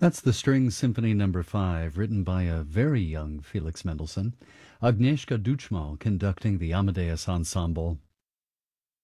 That's the String Symphony Number 5, written by a very young Felix Mendelssohn. Agnieszka Duchmal conducting the Amadeus Ensemble.